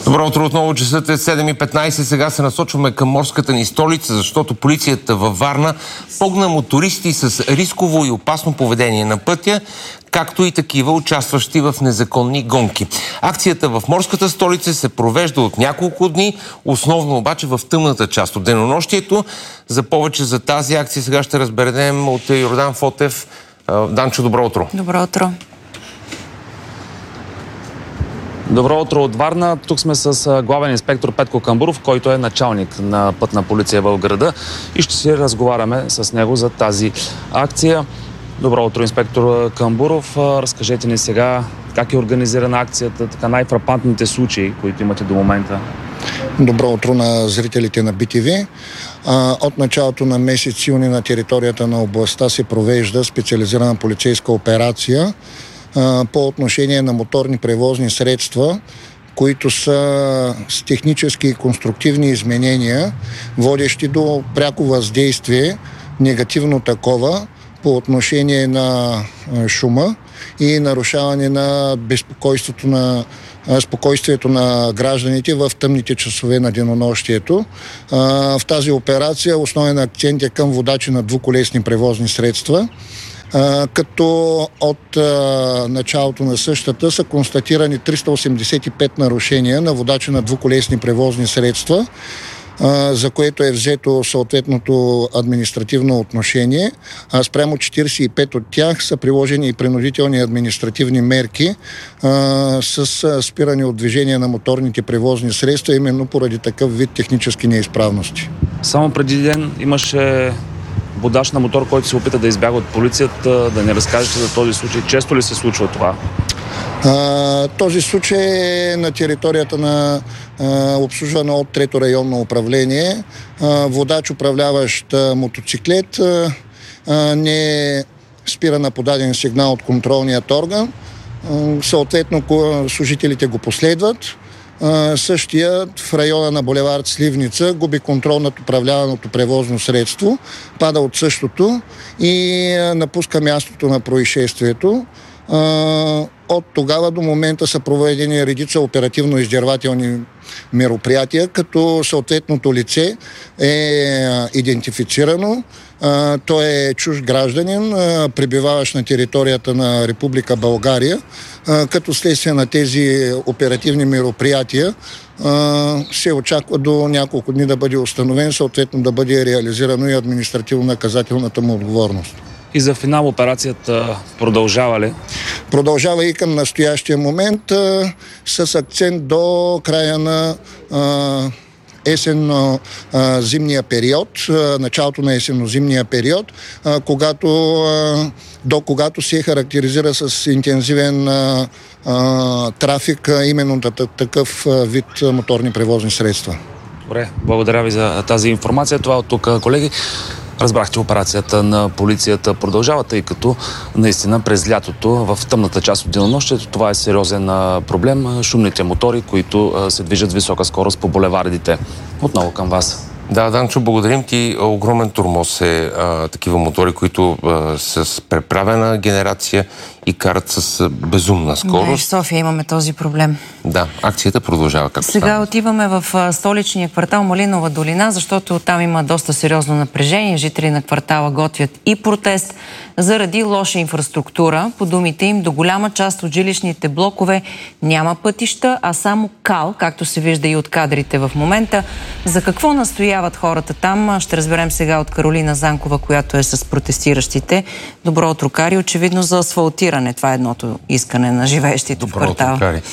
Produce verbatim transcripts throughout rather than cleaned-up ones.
Добро утро, отново часът е седем и петнайсет. Сега се насочваме към морската ни столица, защото полицията във Варна погна мотористи с рисково и опасно поведение на пътя, както и такива, участващи в незаконни гонки. Акцията в морската столица се провежда от няколко дни, основно обаче в тъмната част от денонощието. За повече за тази акция сега ще разберем от Йордан Фотев. Данчо, добро утро. Добро утро. Добро утро от Варна. Тук сме с главен инспектор Петко Камбуров, който е началник на пътна полиция в града, и ще си разговаряме с него за тази акция. Добро утро, инспектор Камбуров. Разкажете ни сега как е организирана акцията, така най-фрапантните случаи, които имате до момента. Добро утро на зрителите на Би Ти Ви. От началото на месец юни на територията на областта се провежда специализирана полицейска операция по отношение на моторни превозни средства, които са с технически и конструктивни изменения, водещи до пряко въздействие, негативно такова, по отношение на шума и нарушаване на безпокойството на спокойствието на гражданите в тъмните часове на денонощието. В тази операция основен акцент е към водачи на двуколесни превозни средства, като от а, началото на същата са констатирани триста осемдесет и пет нарушения на водачи на двуколесни превозни средства, а, за което е взето съответното административно отношение. А спрямо четирийсет и пет от тях са приложени и принудителни административни мерки а, с а, спиране от движение на моторните превозни средства, именно поради такъв вид технически неизправности. Само преди ден имаше водач на мотор, който се опита да избяга от полицията. Да не разкажете за този случай. Често ли се случва това? А, този случай е на територията на а, обслужване от трето районно управление. А, водач, управляващ а, мотоциклет, а, а, не спира на подаден сигнал от контролният орган. А, съответно, служителите го последват. Uh, същият в района на булевард Сливница губи контрол над управляваното превозно средство, пада от същото и uh, напуска мястото на происшествието. Uh, от тогава до момента са проведени редица оперативно-издирвателни мероприятия, като съответното лице е идентифицирано. Uh, той е чужд гражданин, uh, пребиваващ на територията на Република България, uh, като следствие на тези оперативни мероприятия uh, се очаква до няколко дни да бъде установен, съответно да бъде реализирано и административно-наказателната му отговорност. И за финал операцията продължава ли? Продължава и към настоящия момент uh, с акцент до края на uh, есенно-зимния период, началото на есенно-зимния период, когато, до когато се характеризира с интензивен трафик именно такъв вид моторни превозни средства. Добре, благодаря ви за тази информация. Това от тук, колеги. Разбрах, че операцията на полицията продължава, тъй като наистина през лятото в тъмната част от денонощието това е сериозен проблем. Шумните мотори, които се движат с висока скорост по булевардите. Отново към вас. Да, Данчо, благодарим ти. Огромен тормоз е а, такива мотори, които а, с преправена генерация и карат с безумна скорост. Да, и в София имаме този проблем. Да, акцията продължава. Както Сега стана. Отиваме в столичния квартал Малинова долина, защото там има доста сериозно напрежение. Жители на квартала готвят и протест заради лоша инфраструктура. По думите им, до голяма част от жилищните блокове няма пътища, а само кал, както се вижда и от кадрите в момента. За какво настояват хората там, ще разберем сега от Каролина Занкова, която е с протестиращите. Добро утро, Кари. Очевидно за асфалтиране. Това е едното искане на живеещите в квартала. Добро утро, Кари.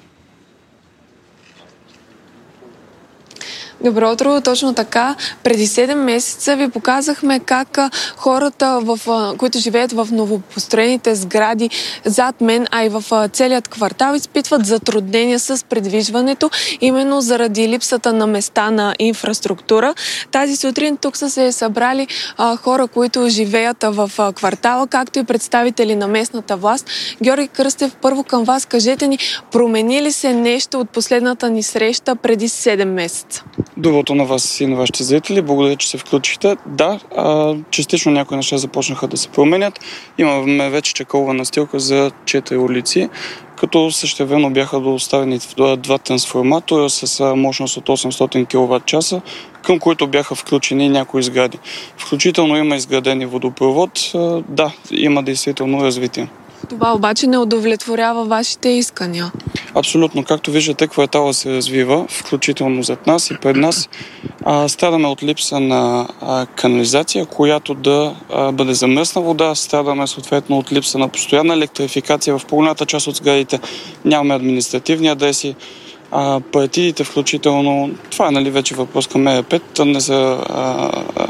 Добро утро, точно така. Преди седем месеца ви показахме как хората, в, които живеят в новопостроените сгради зад мен, а и в целият квартал, изпитват затруднения с придвижването, именно заради липсата на места на инфраструктура. Тази сутрин тук са се събрали а, хора, които живеят в а, квартала, както и представители на местната власт. Георги Кръстев, първо към вас, кажете ни, промени ли се нещо от последната ни среща преди седем месеца? Доброто на вас и на вашите зрители. Благодаря, че се включихте. Да, а, частично някои неща започнаха да се променят. Имаме вече чакълва настилка за четири улици, като същевременно бяха доставени два трансформатора с мощност от осемстотин киловат часа, към които бяха включени някои сгради. Включително има изградени водопровод. Да, има действително развитие. Това обаче не удовлетворява вашите искания. Абсолютно. Както виждате, квартала се развива, включително зад нас и пред нас. А, страдаме от липса на а, канализация, която да а, бъде замръсна вода. Страдаме съответно от липса на постоянна електрификация. В по-голямата част от сградите нямаме административни адреси. А, партидите включително, това е нали, вече въпрос към М Р пет, не са а, а,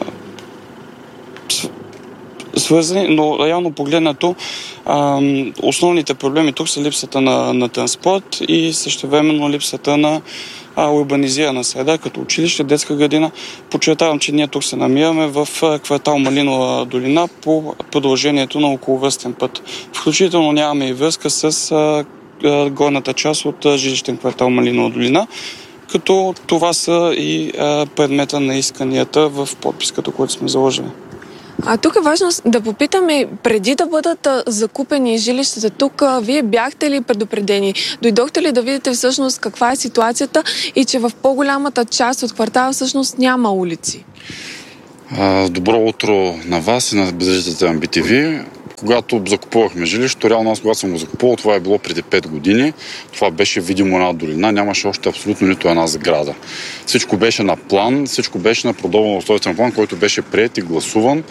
свързани, но реално погледнато а, основните проблеми тук са липсата на, на транспорт и същевременно липсата на а, урбанизирана среда, като училище, детска градина. Подчертавам, че ние тук се намираме в квартал Малинова долина по продължението на околовръстен път. Включително нямаме и връзка с а, а, горната част от а, жилищен квартал Малинова долина, като това са и а, предмета на исканията в подписката, която сме заложили. А тук е важно да попитаме, преди да бъдат закупени жилищата тук, вие бяхте ли предупредени? Дойдохте ли да видите всъщност каква е ситуацията и че в по-голямата част от квартала всъщност няма улици? Добро утро на вас и на зрителите на Би Ти Ви. Когато закупувахме жилището, реално аз когато съм го закупувал, това е било преди пет години. Това беше видимо една долина, нямаше още абсолютно нито една сграда. Всичко беше на план, всичко беше на продължен устройствен план, който беше приет и гласуван.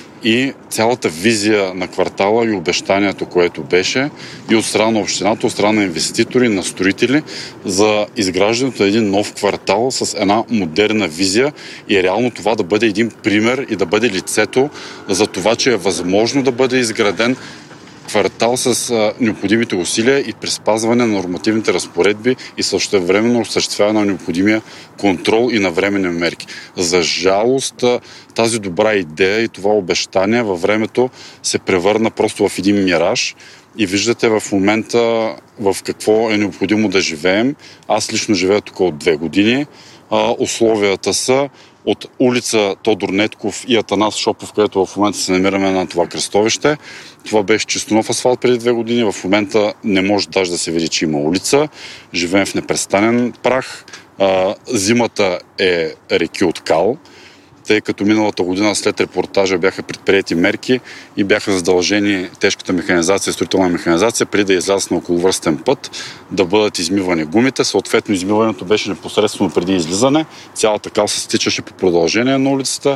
И цялата визия на квартала и обещанието, което беше и от страна на общината, от страна на инвеститори, на строители за изграждането на един нов квартал с една модерна визия и реално това да бъде един пример и да бъде лицето за това, че е възможно да бъде изграден квартал с а, необходимите усилия и при спазване на нормативните разпоредби и същевременно осъществяване на необходимия контрол и навременни мерки. За жалост, тази добра идея и това обещание във времето се превърна просто в един мираж и виждате в момента в какво е необходимо да живеем. Аз лично живея тук от две години. А, условията са от улица Тодор Нетков и Атанас Шопов, където в момента се намираме на това кръстовище. Това беше чисто нов асфалт преди две години. В момента не може даже да се види, че има улица. Живеем в непрестанен прах. А, зимата е реки от кал, тъй като миналата година след репортажа бяха предприети мерки и бяха задължени тежката механизация, строителна механизация, преди да излязат на околовръстен път, да бъдат измивани гумите. Съответно, измиването беше непосредствено преди излизане. Цялата кал се стичаше по продължение на улицата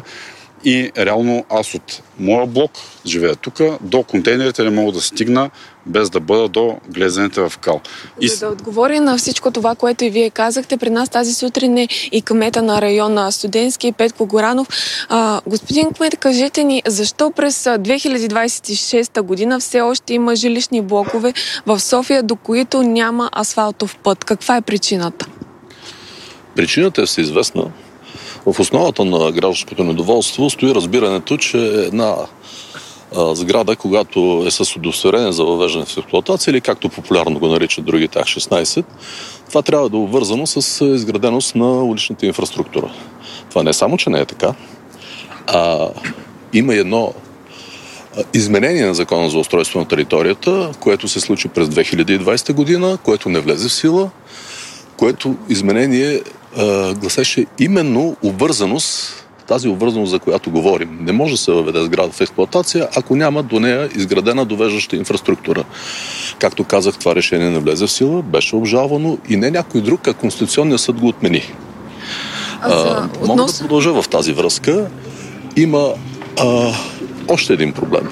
и реално аз от моя блок, живея тук, до контейнерите не мога да стигна без да бъда до глезените в кал. И... За да отговори на всичко това, което и вие казахте, при нас тази сутрин е и кмета на района Студентски, Петко Горанов. А, господин кмет, кажете ни, защо през две хиляди двадесет и шеста година все още има жилищни блокове в София, до които няма асфалтов път? Каква е причината? Причината е всеизвестна. В основата на гражданското недоволство стои разбирането, че една а, сграда, когато е с удостоверение за въвеждане в експлоатация, или както популярно го наричат другите Ак шестнадесет, това трябва да е обвързано с изграденост на уличната инфраструктура. Това не е само, че не е така, а има едно изменение на Закона за устройство на територията, което се случи през две хиляди и двадесета година, което не влезе в сила, което изменение гласеше именно обвързаност, тази обвързаност, за която говорим. Не може да се въведе сграда в експлоатация, ако няма до нея изградена довеждаща инфраструктура. Както казах, това решение не влезе в сила, беше обжалвано и не някой друг, а Конституционният съд го отмени. А, а, мога относ... да продължа в тази връзка. Има а, още един проблем.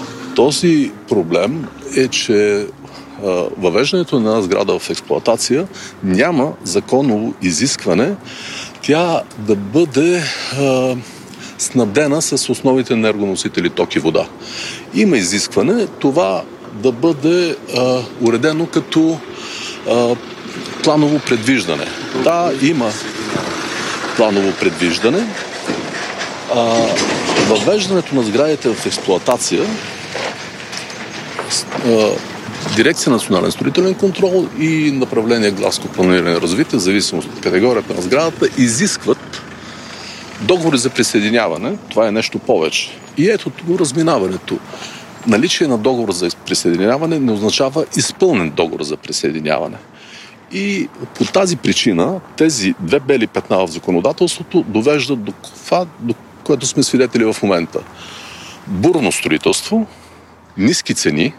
Този проблем е, че въвеждането на сграда в експлоатация няма законово изискване тя да бъде а, снабдена с основните енергоносители ток и вода. Има изискване това да бъде а, уредено като а, планово предвиждане. Да, има планово предвиждане. А, въвеждането на сградите в експлоатация а, Дирекция национален строителен контрол и направление градско планиране и развитие, в зависимост от категорията на сградата, изискват договори за присъединяване. Това е нещо повече. И ето го разминаването. Наличие на договор за присъединяване не означава изпълнен договор за присъединяване. И по тази причина тези две бели петна в законодателството довеждат до това, до което сме свидетели в момента. Бурно строителство, ниски цени,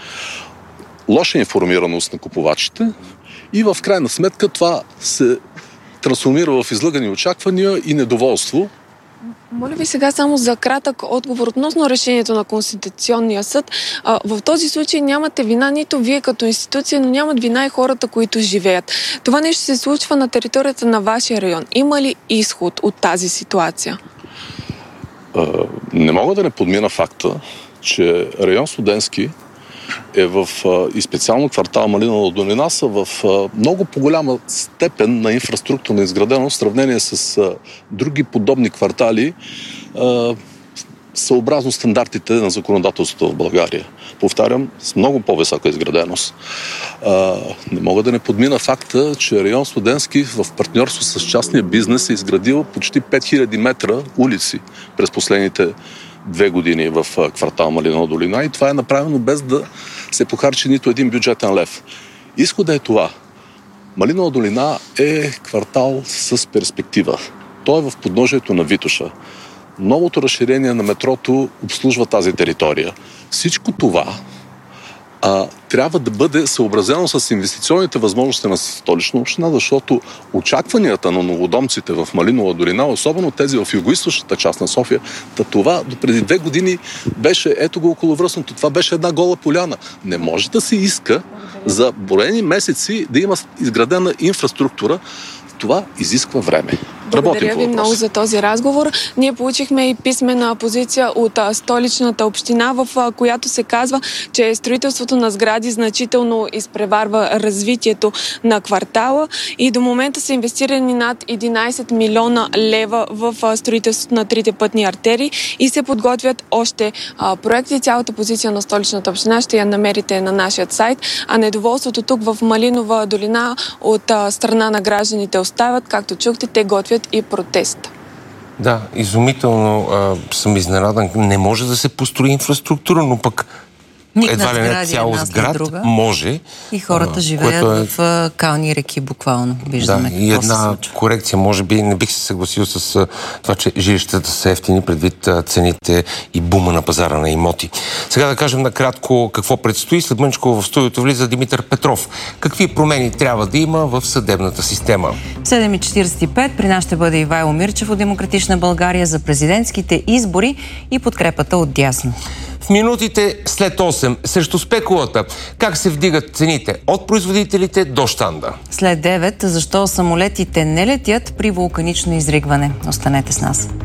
лоша информираност на купувачите и в крайна сметка това се трансформира в излъгани очаквания и недоволство. Моля ви сега само за кратък отговор относно решението на Конституционния съд. А, в този случай нямате вина нито вие като институция, но нямат вина и хората, които живеят. Това нещо се случва на територията на вашия район. Има ли изход от тази ситуация? А, не мога да не подмина факта, че район Студентски е в, и специално квартал Малинова долина са в много по-голяма степен на инфраструктурна изграденост в сравнение с други подобни квартали, съобразно стандартите на законодателството в България. Повтарям, с много по-висока изграденост. Не мога да не подмина факта, че район Студентски в партньорство с частния бизнес е изградил почти пет хиляди метра улици през последните две години в квартал Малинова долина и това е направено без да се похарчи нито един бюджетен лев. Изходът е това. Малинова долина е квартал с перспектива. Той е в подножието на Витоша. Новото разширение на метрото обслужва тази територия. Всичко това а, трябва да бъде съобразено с инвестиционните възможности на Столична община, защото очакванията на новодомците в Малинова долина, особено тези в югоизточната част на София, та това до преди две години беше, ето го околовръстното, това беше една гола поляна. Не може да се иска за броени месеци да има изградена инфраструктура. Това изисква време. Благодаря ви много за този разговор. Ние получихме и писмена позиция от а, Столичната община, в а, която се казва, че строителството на сгради значително изпреварва развитието на квартала и до момента са инвестирани над единайсет милиона лева в а, строителството на трите пътни артерии и се подготвят още а, проекти. Цялата позиция на Столичната община ще я намерите на нашия сайт, а недоволството тук в Малинова долина от а, страна на гражданите остават. Както чухте, те готвят и протест. Да, изумително а, съм изненадан. Не може да се построи инфраструктура, но пък Никнат едва ли не цял град може. И хората а, живеят е... в кални реки, буквално. Виждаме да, и една корекция, може би не бих се съгласил с а, това, че жилищата са ефтини предвид а, цените и бума на пазара на имоти. Сега да кажем накратко какво предстои. След мъничко в студиото влиза Димитър Петров. Какви промени трябва да има в съдебната система? седем и четирийсет и пет при нас ще бъде Ивайло Мирчев от Демократична България за президентските избори и подкрепата от дясно. В минутите след осем срещу спекулата. Как се вдигат цените от производителите до щанда? След девет защо самолетите не летят при вулканично изригване. Останете с нас.